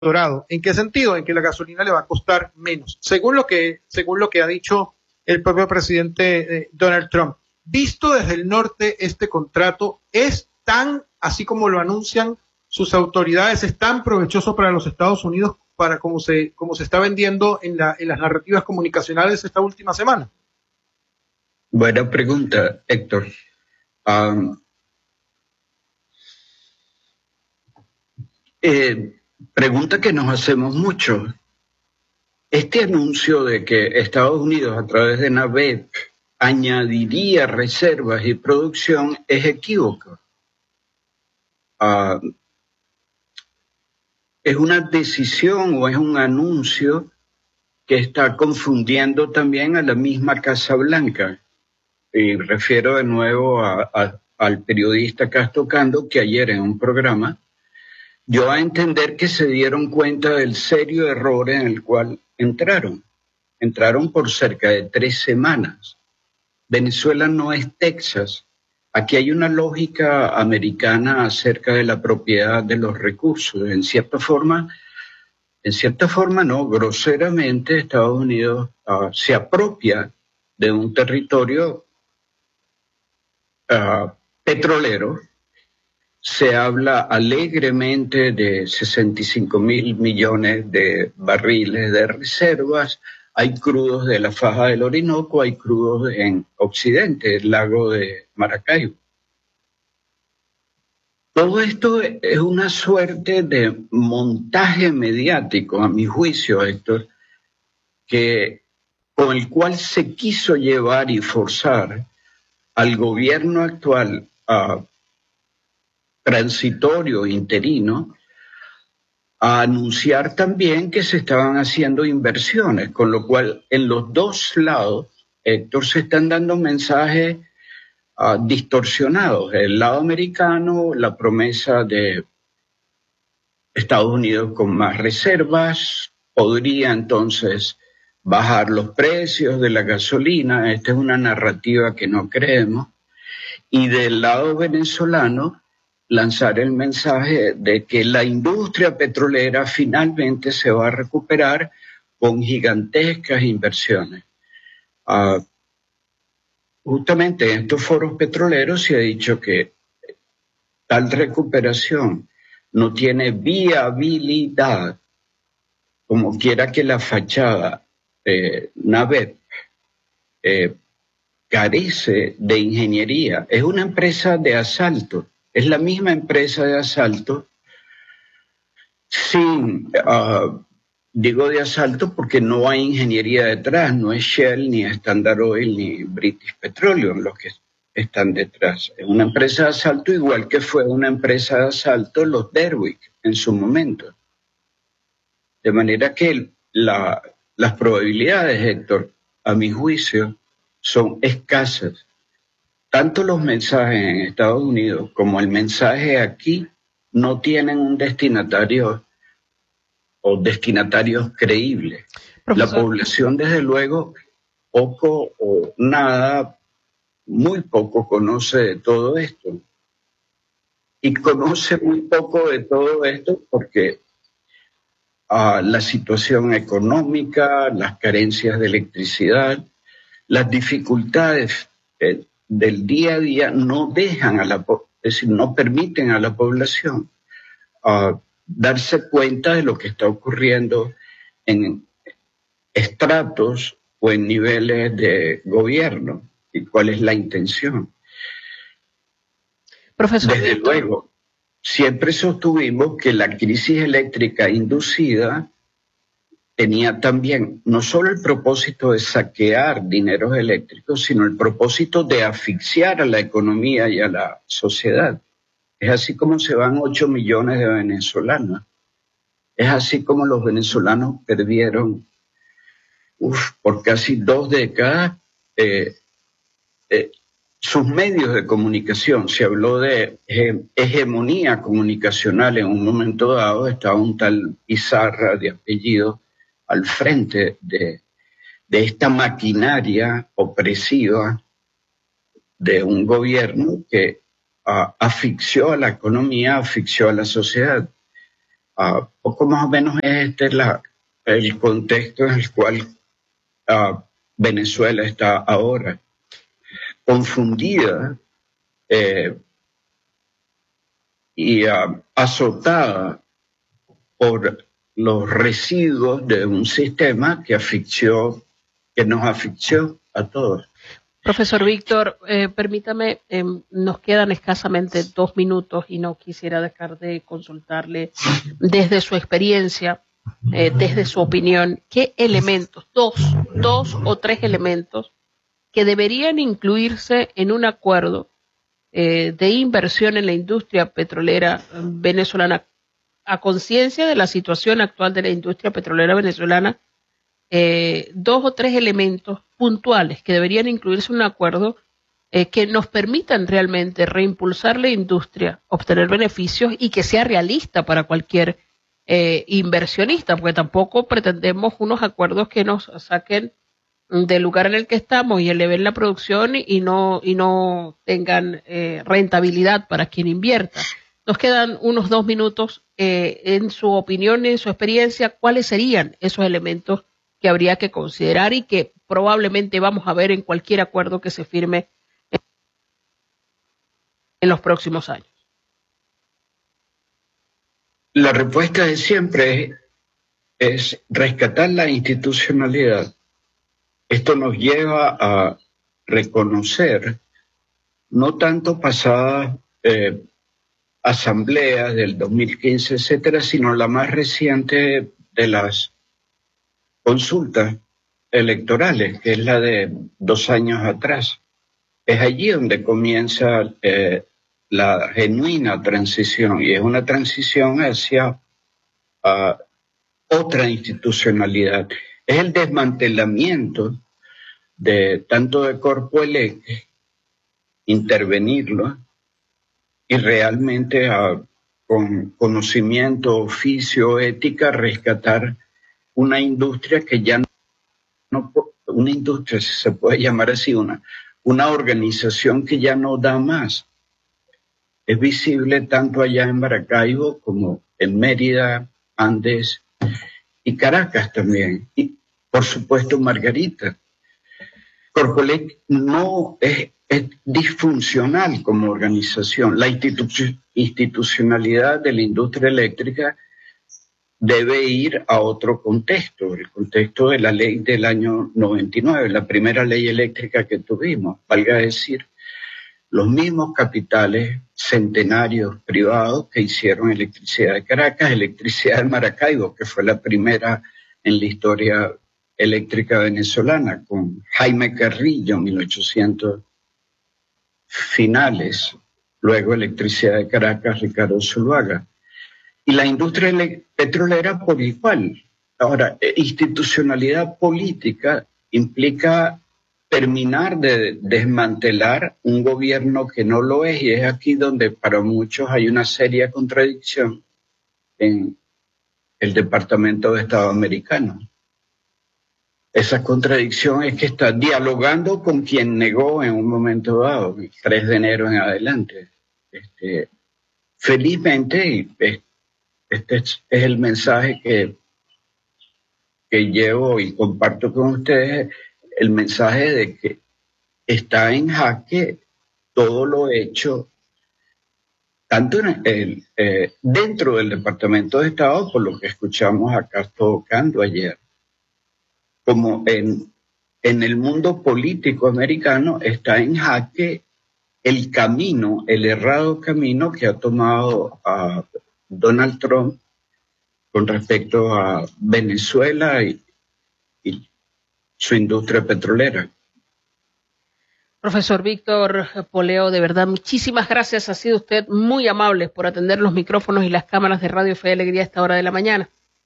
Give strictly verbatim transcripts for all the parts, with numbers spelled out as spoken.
dorado. ¿En qué sentido? En que la gasolina le va a costar menos, según lo que, según lo que ha dicho el propio presidente eh, Donald Trump. Visto desde el norte, este contrato es tan, así como lo anuncian sus autoridades, es tan provechoso para los Estados Unidos para como se, como se está vendiendo en, la, en las narrativas comunicacionales esta última semana. Buena pregunta, Héctor. Um, eh, pregunta que nos hacemos mucho. Este anuncio de que Estados Unidos a través de NAVEP añadiría reservas y producción es equívoco. Uh, es una decisión o es un anuncio que está confundiendo también a la misma Casa Blanca. Y refiero de nuevo a, a, al periodista Castro Cando, que ayer en un programa dio a entender que se dieron cuenta del serio error en el cual entraron. Entraron por cerca de tres semanas. Venezuela no es Texas. Aquí hay una lógica americana acerca de la propiedad de los recursos. En cierta forma, en cierta forma no, groseramente Estados Unidos uh, se apropia de un territorio Uh, petrolero. Se habla alegremente de sesenta y cinco mil millones de barriles de reservas. Hay crudos de la faja del Orinoco, hay crudos en Occidente, el lago de Maracaibo. Todo esto es una suerte de montaje mediático, a mi juicio, Héctor, que, con el cual se quiso llevar y forzar al gobierno actual uh, transitorio, interino, a anunciar también que se estaban haciendo inversiones, con lo cual en los dos lados, Héctor, se están dando mensajes uh, distorsionados. El lado americano, la promesa de Estados Unidos con más reservas, podría entonces bajar los precios de la gasolina. Esta es una narrativa que no creemos. Y del lado venezolano, lanzar el mensaje de que la industria petrolera finalmente se va a recuperar con gigantescas inversiones. Uh, justamente en estos foros petroleros se ha dicho que tal recuperación no tiene viabilidad, como quiera que la fachada eh, NAVEP eh, carece de ingeniería. Es una empresa de asalto. Es la misma empresa de asalto sin, uh, digo de asalto porque no hay ingeniería detrás. No es Shell, ni Standard Oil, ni British Petroleum los que están detrás. Es una empresa de asalto igual que fue una empresa de asalto los Derwick en su momento. De manera que la, las probabilidades, Héctor, a mi juicio, son escasas. Tanto los mensajes en Estados Unidos como el mensaje aquí no tienen un destinatario o destinatarios creíbles. Profesor. La población, desde luego, poco o nada, muy poco conoce de todo esto. Y conoce muy poco de todo esto porque uh, la situación económica, las carencias de electricidad, las dificultades eh, del día a día no dejan a la, es decir, no permiten a la población uh, darse cuenta de lo que está ocurriendo en estratos o en niveles de gobierno y cuál es la intención. Profesor Desde Víctor. luego, siempre sostuvimos que la crisis eléctrica inducida tenía también no solo el propósito de saquear dineros eléctricos, sino el propósito de asfixiar a la economía y a la sociedad. Es así como se van ocho millones de venezolanos. Es así como los venezolanos perdieron uf, por casi dos décadas eh, eh, sus medios de comunicación. Se habló de eh, hegemonía comunicacional en un momento dado. Estaba un tal Pizarra de apellido al frente de, de esta maquinaria opresiva de un gobierno que uh, asfixió a la economía, asfixió a la sociedad. Uh, poco más o menos este es la, el contexto en el cual uh, Venezuela está ahora, confundida eh, y uh, azotada por los residuos de un sistema que asfixió, que nos asfixió a todos. Profesor Víctor, eh, permítame, eh, nos quedan escasamente dos minutos y no quisiera dejar de consultarle desde su experiencia, eh, desde su opinión, qué elementos, dos, dos o tres elementos que deberían incluirse en un acuerdo eh, de inversión en la industria petrolera venezolana, a conciencia de la situación actual de la industria petrolera venezolana. Eh, dos o tres elementos puntuales que deberían incluirse en un acuerdo eh, que nos permitan realmente reimpulsar la industria, obtener beneficios y que sea realista para cualquier eh, inversionista, porque tampoco pretendemos unos acuerdos que nos saquen del lugar en el que estamos y eleven la producción y no, y no tengan eh, rentabilidad para quien invierta. Nos quedan unos dos minutos. Eh, en su opinión, en su experiencia, ¿cuáles serían esos elementos que habría que considerar y que probablemente vamos a ver en cualquier acuerdo que se firme en los próximos años? La respuesta de siempre es, es rescatar la institucionalidad. Esto nos lleva a reconocer no tanto pasadas eh, asambleas del dos mil quince, etcétera, sino la más reciente de las consultas electorales, que es la de dos años atrás. Es allí donde comienza eh, la genuina transición, y es una transición hacia uh, otra institucionalidad. Es el desmantelamiento de tanto de Corpoelec, intervenirlo, y realmente uh, con conocimiento, oficio, ética, rescatar una industria que ya no, una industria, si se puede llamar así, una, una organización que ya no da más. Es visible tanto allá en Maracaibo como en Mérida, Andes y Caracas también. Y, por supuesto, Margarita. Corpoelec no es, es disfuncional como organización. La institu- institucionalidad de la industria eléctrica debe ir a otro contexto, el contexto de la ley del año noventa y nueve, la primera ley eléctrica que tuvimos, valga decir, los mismos capitales centenarios privados que hicieron Electricidad de Caracas, Electricidad de Maracaibo, que fue la primera en la historia eléctrica venezolana, con Jaime Carrillo, mil ochocientos finales, luego Electricidad de Caracas, Ricardo Zuluaga. Y la industria petrolera por igual. Ahora, institucionalidad política implica terminar de desmantelar un gobierno que no lo es, y es aquí donde para muchos hay una seria contradicción en el Departamento de Estado americano. Esa contradicción es que está dialogando con quien negó en un momento dado, el tres de enero en adelante. Este, felizmente, y este es, es el mensaje que, que llevo y comparto con ustedes, el mensaje de que está en jaque todo lo hecho tanto en el, eh, dentro del Departamento de Estado, por lo que escuchamos acá tocando ayer, como en, en el mundo político americano está en jaque el camino, el errado camino que ha tomado a Donald Trump con respecto a Venezuela y, y su industria petrolera. Profesor Víctor Poleo, de verdad, muchísimas gracias. Ha sido usted muy amable por atender los micrófonos y las cámaras de Radio Fe y Alegría a esta hora de la mañana.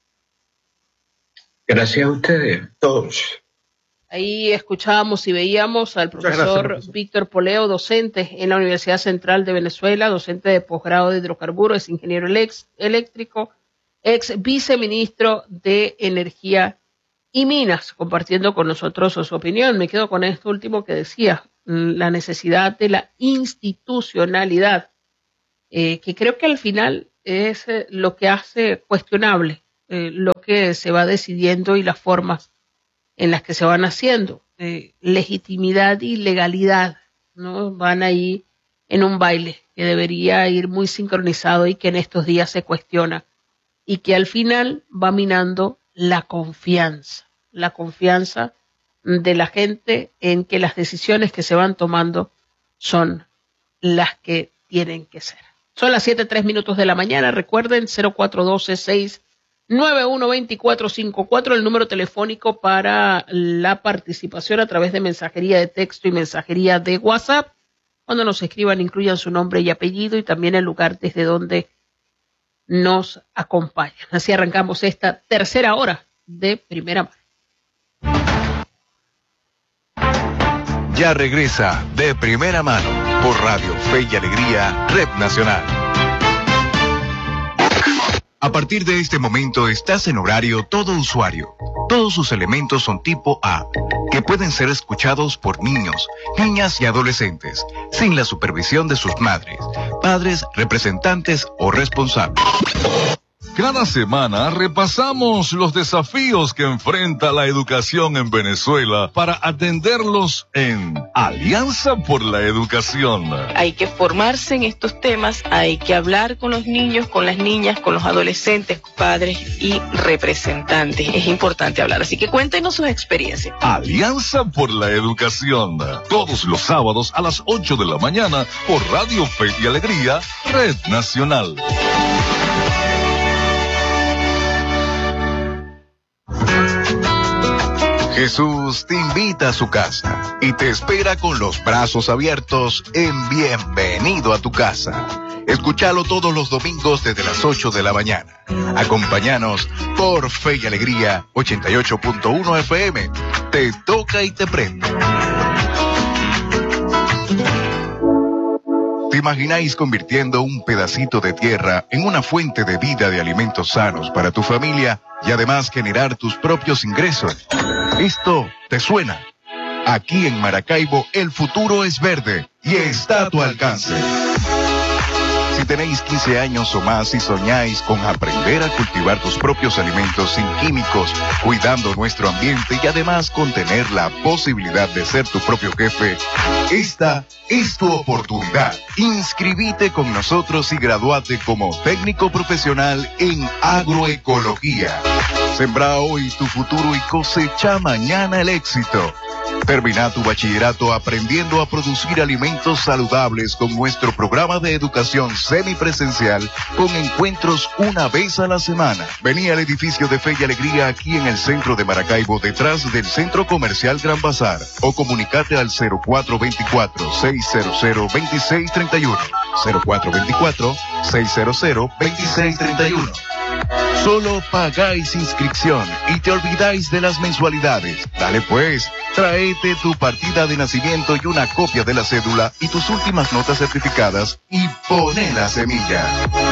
Gracias a ustedes, todos. Ahí escuchábamos y veíamos al profesor, gracias, Víctor Poleo, docente en la Universidad Central de Venezuela, docente de posgrado de hidrocarburos, es ingeniero eléctrico, ex viceministro de Energía y Minas, compartiendo con nosotros su opinión. Me quedo con esto último que decía, la necesidad de la institucionalidad, eh, que creo que al final es eh, lo que hace cuestionable eh, lo que se va decidiendo y las formas en las que se van haciendo. Eh, legitimidad y legalidad, ¿no? Van ahí en un baile que debería ir muy sincronizado y que en estos días se cuestiona y que al final va minando la confianza, la confianza de la gente en que las decisiones que se van tomando son las que tienen que ser. Son las siete, tres minutos de la mañana. Recuerden, cero cuatro uno dos, seis nueve uno, dos cuatro cinco cuatro, el número telefónico para la participación a través de mensajería de texto y mensajería de WhatsApp. Cuando nos escriban, incluyan su nombre y apellido y también el lugar desde donde nos acompañan. Así arrancamos esta tercera hora de Primera Mano. Ya regresa De Primera Mano por Radio Fe y Alegría, Red Nacional. A partir de este momento estás en horario todo usuario. Todos sus elementos son tipo A, que pueden ser escuchados por niños, niñas y adolescentes, sin la supervisión de sus madres, padres, representantes o responsables. Cada semana repasamos los desafíos que enfrenta la educación en Venezuela para atenderlos en Alianza por la Educación. Hay que formarse en estos temas, hay que hablar con los niños, con las niñas, con los adolescentes, padres y representantes. Es importante hablar, así que cuéntenos sus experiencias. Alianza por la Educación, todos los sábados a las ocho de la mañana por Radio Fe y Alegría, Red Nacional. Jesús te invita a su casa y te espera con los brazos abiertos en Bienvenido a tu Casa. Escúchalo todos los domingos desde las ocho de la mañana. Acompáñanos por Fe y Alegría ochenta y ocho punto uno F M. Te toca y te prende. ¿Te imagináis convirtiendo un pedacito de tierra en una fuente de vida de alimentos sanos para tu familia y además generar tus propios ingresos? ¿Esto te suena? Aquí en Maracaibo el futuro es verde y está a tu alcance. Si tenéis quince años o más y soñáis con aprender a cultivar tus propios alimentos sin químicos, cuidando nuestro ambiente y además con tener la posibilidad de ser tu propio jefe, esta es tu oportunidad. Inscribite con nosotros y gradúate como técnico profesional en agroecología. Sembra hoy tu futuro y cosecha mañana el éxito. Termina tu bachillerato aprendiendo a producir alimentos saludables con nuestro programa de educación semipresencial con encuentros una vez a la semana. Vení al edificio de Fe y Alegría aquí en el centro de Maracaibo, detrás del Centro Comercial Gran Bazar, o comunicate al cero cuatro dos cuatro, seis cero cero, dos seis tres uno, cero cuatro dos cuatro, seis cero cero, dos seis tres uno. Solo pagáis inscripción y te olvidáis de las mensualidades. Dale pues, tráete tu partida de nacimiento y una copia de la cédula y tus últimas notas certificadas y poné la semilla.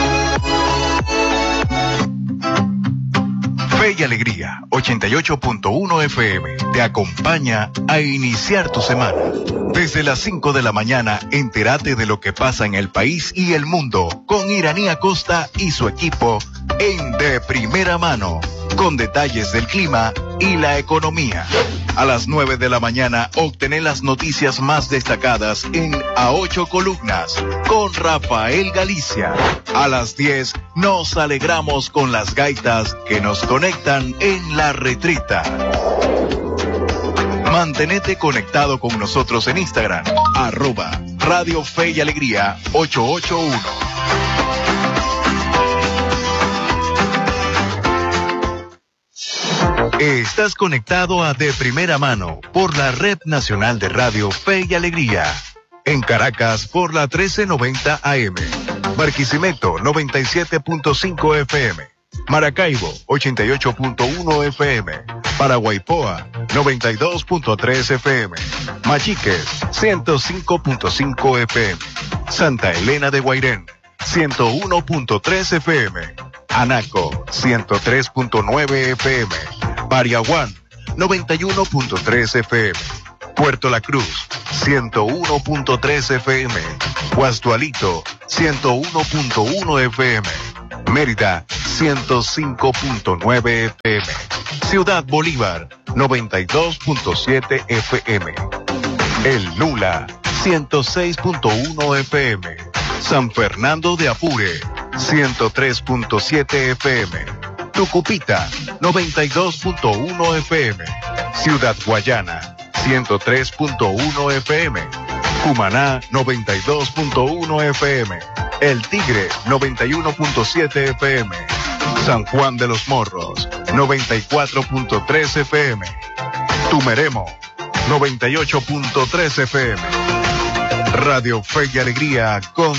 Fe y Alegría, ochenta y ocho punto uno F M, te acompaña a iniciar tu semana. Desde las cinco de la mañana, entérate de lo que pasa en el país y el mundo con Iraní Acosta y su equipo en De Primera Mano, con detalles del clima y la economía. A las nueve de la mañana, obtener las noticias más destacadas en A Ocho Columnas, con Rafael Galicia. A las diez, nos alegramos con las gaitas que nos conectan en La Retrita. Mantenete conectado con nosotros en Instagram, arroba Radio Fe y Alegría ocho ocho uno. Estás conectado a De Primera Mano por la Red Nacional de Radio Fe y Alegría. En Caracas por la trece noventa A M. Barquisimeto noventa y siete punto cinco F M. Maracaibo ochenta y ocho punto uno F M. Paraguaypoa noventa y dos punto tres F M. Machiques ciento cinco punto cinco F M. Santa Elena de Guairén ciento uno punto tres F M. Anaco ciento tres punto nueve F M. Pariaguán noventa y uno punto tres F M. Puerto La Cruz ciento uno punto tres F M. Guastualito ciento uno punto uno F M. Mérida ciento cinco punto nueve F M. Ciudad Bolívar noventa y dos punto siete F M. El Nula ciento seis punto uno F M. San Fernando de Apure ciento tres punto siete F M. Tucupita noventa y dos punto uno F M. Ciudad Guayana ciento tres punto uno F M. Cumaná noventa y dos punto uno F M. El Tigre noventa y uno punto siete F M. San Juan de los Morros noventa y cuatro punto tres F M. Tumeremo noventa y ocho punto tres F M. Radio Fe y Alegría con